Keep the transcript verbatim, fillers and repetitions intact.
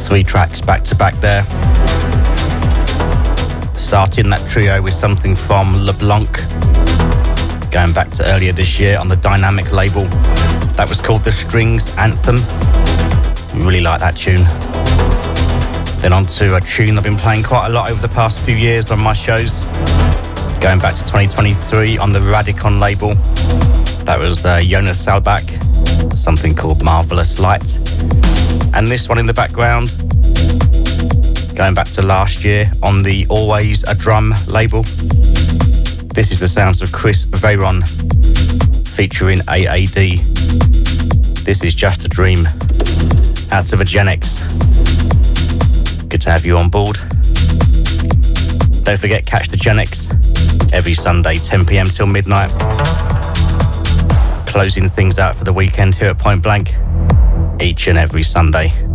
Three tracks back to back there. Starting that trio with something from LeBlanc, going back to earlier this year on the Dynamic label. That was called The Strings Anthem. Really like that tune. Then on to a tune I've been playing quite a lot over the past few years on my shows. Going back to twenty twenty-three on the Radicon label. That was uh, Jonas Salbach, something called Marvelous Light. And this one in the background, going back to last year on the Always a Drum label. This is the sounds of Chris Veyron featuring A A D. This is Just a Dream, out of Agenix. Good to have you on board. Don't forget, catch the Genix every Sunday, ten p.m. till midnight. Closing things out for the weekend here at Point Blank each and every Sunday.